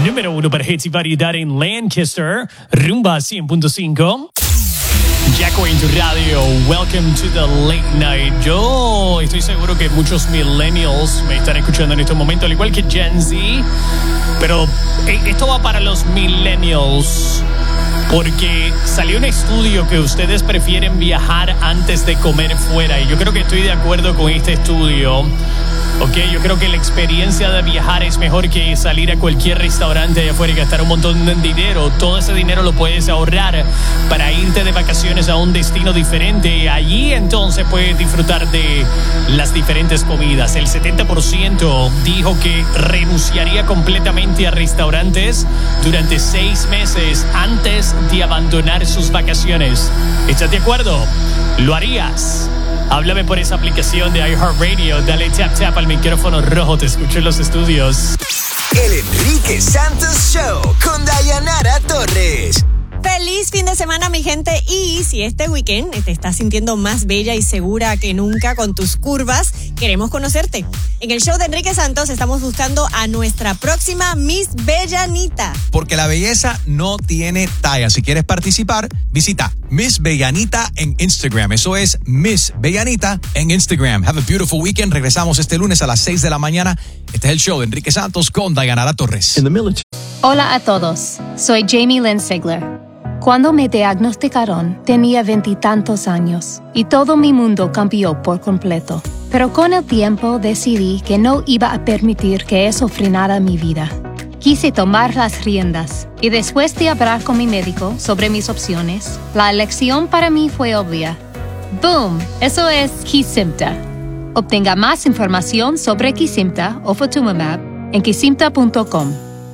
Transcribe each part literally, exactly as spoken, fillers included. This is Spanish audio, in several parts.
número uno para hits y variedad en Lancaster, Rumba cien punto cinco. Jacko en tu radio, welcome to the late night. Yo estoy seguro que muchos millennials me están escuchando en este momento, al igual que Gen Z, pero esto va para los millennials, porque salió un estudio que ustedes prefieren viajar antes de comer fuera, y yo creo que estoy de acuerdo con este estudio. Ok, yo creo que la experiencia de viajar es mejor que salir a cualquier restaurante de afuera y gastar un montón de dinero. Todo ese dinero lo puedes ahorrar para irte de vacaciones a un destino diferente. Allí entonces puedes disfrutar de las diferentes comidas. El setenta por ciento dijo que renunciaría completamente a restaurantes durante seis meses antes de abandonar sus vacaciones. ¿Estás de acuerdo? ¿Lo harías? Háblame por esa aplicación de iHeartRadio. Dale tap tap al micrófono rojo. Te escucho en los estudios. El Enrique Santos Show con Dayanara Torres. Feliz fin de semana, mi gente. Y si este weekend te estás sintiendo más bella y segura que nunca con tus curvas, queremos conocerte. En el show de Enrique Santos estamos buscando a nuestra próxima Miss Bellanita. Porque la belleza no tiene talla. Si quieres participar, visita Miss Bellanita en Instagram. Eso es Miss Bellanita en Instagram. Have a beautiful weekend. Regresamos este lunes a las seis de la mañana. Este es el show de Enrique Santos con Dayanara Torres. Hola a todos. Soy Jamie Lynn Sigler. Cuando me diagnosticaron, tenía veintitantos años y todo mi mundo cambió por completo. Pero con el tiempo decidí que no iba a permitir que eso frenara mi vida. Quise tomar las riendas y después de hablar con mi médico sobre mis opciones, la elección para mí fue obvia. ¡Boom! Eso es Kesimpta. Obtenga más información sobre Kesimpta o Ofatumumab en kesimpta punto com.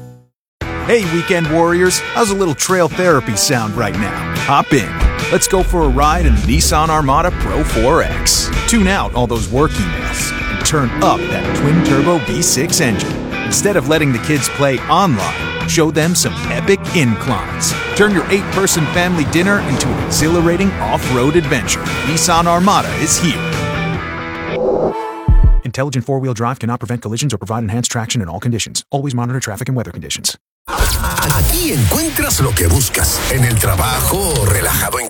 Hey, weekend warriors, how's a little trail therapy sound right now? Hop in. Let's go for a ride in the Nissan Armada Pro four X. Tune out all those work emails and turn up that twin-turbo V six engine. Instead of letting the kids play online, show them some epic inclines. Turn your eight-person family dinner into an exhilarating off-road adventure. Nissan Armada is here. Intelligent four-wheel drive cannot prevent collisions or provide enhanced traction in all conditions. Always monitor traffic and weather conditions. Aquí encuentras lo que buscas en el trabajo, relajado en